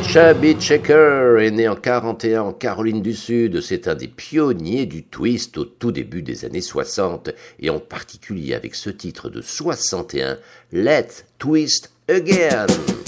Chubby Checker est né en 41 en Caroline du Sud. C'est un des pionniers du twist au tout début des années 60 et en particulier avec ce titre de 61, Let's Twist Again.